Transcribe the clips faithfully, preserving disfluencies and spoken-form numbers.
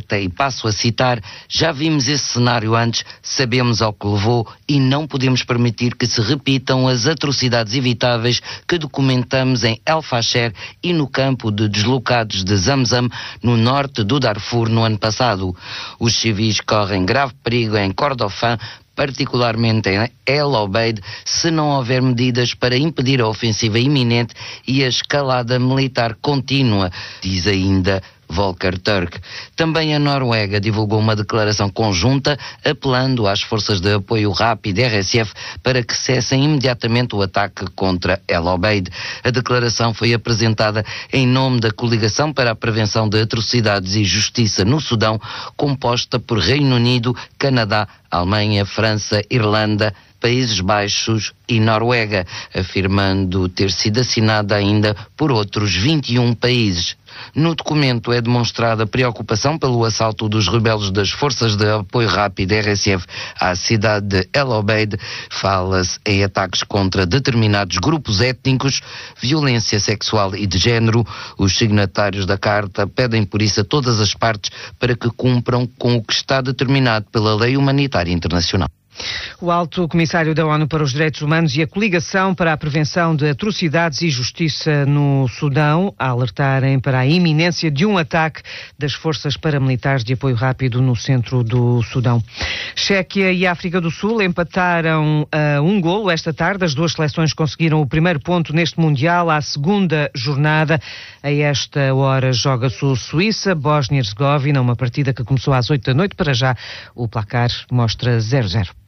alerta, e passo a citar: já vimos esse cenário antes, sabemos ao que levou e não podemos permitir que se repitam as atrocidades evitáveis que documentamos em El Fasher e no campo de deslocados de Zamzam, no norte do Darfur, no ano passado. Os civis correm grave perigo em Kordofan, particularmente em El Obeid, se não houver medidas para impedir a ofensiva iminente e a escalada militar contínua, diz ainda Volker Turk. Também a Noruega divulgou uma declaração conjunta apelando às forças de apoio rápido R S F para que cessem imediatamente o ataque contra El Obeid. A declaração foi apresentada em nome da Coligação para a Prevenção de Atrocidades e Justiça no Sudão, composta por Reino Unido, Canadá, Alemanha, França, Irlanda, Países Baixos e Noruega, afirmando ter sido assinada ainda por outros vinte e um países. No documento é demonstrada preocupação pelo assalto dos rebeldes das Forças de Apoio Rápido R S F à cidade de El Obeid. Fala-se em ataques contra determinados grupos étnicos, violência sexual e de género. Os signatários da carta pedem por isso a todas as partes para que cumpram com o que está determinado pela lei humanitária internacional. O Alto Comissário da ONU para os Direitos Humanos e a Coligação para a Prevenção de Atrocidades e Justiça no Sudão a alertarem para a iminência de um ataque das forças paramilitares de apoio rápido no centro do Sudão. Chequia e África do Sul empataram a um golo esta tarde. As duas seleções conseguiram o primeiro ponto neste Mundial à segunda jornada. A esta hora joga-se o Suíça, Bósnia e Herzegovina, uma partida que começou às oito da noite. Para já o placar mostra zero a zero.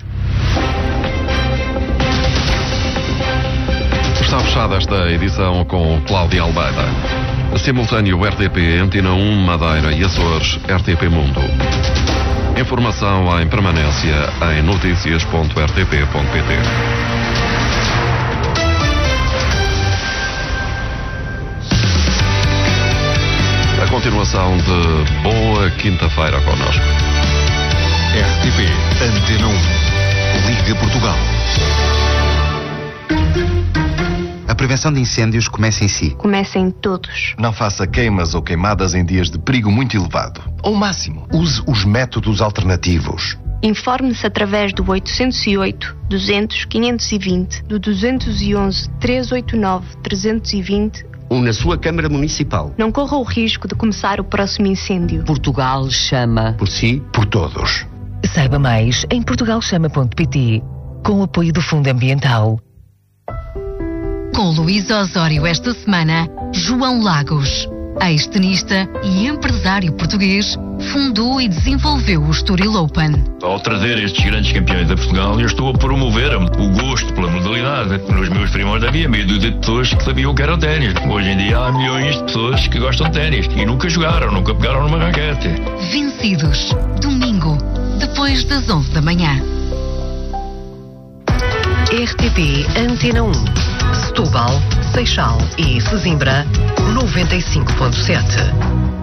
Está fechada esta edição com Cláudia Almeida. Simultâneo R T P, Antena um, Madeira e Açores, R T P Mundo. Informação em permanência em notícias ponto r t p ponto p t. A continuação de boa quinta-feira connosco. R T P, Antena um, Liga Portugal. A prevenção de incêndios começa em si. Começa em todos. Não faça queimas ou queimadas em dias de perigo muito elevado. Ao máximo, use os métodos alternativos. Informe-se através do oitocentos e oito, duzentos, quinhentos e vinte, do duzentos e onze, trezentos e oitenta e nove, trezentos e vinte ou na sua Câmara Municipal. Não corra o risco de começar o próximo incêndio. Portugal chama. Por si, por todos. Saiba mais em portugal chama ponto p t, com o apoio do Fundo Ambiental. Com Luís Osório esta semana, João Lagos, ex-tenista e empresário português, fundou e desenvolveu o Estoril Open. Ao trazer estes grandes campeões a Portugal, eu estou a promover o gosto pela modalidade. Nos meus primórdios havia meia dúzia de pessoas que sabiam o que era o ténis. Hoje em dia há milhões de pessoas que gostam de ténis e nunca jogaram, nunca pegaram numa raquete. Vencidos, domingo, depois das onze da manhã. R T P Antena um, Setúbal, Seixal e Sesimbra, noventa e cinco ponto sete.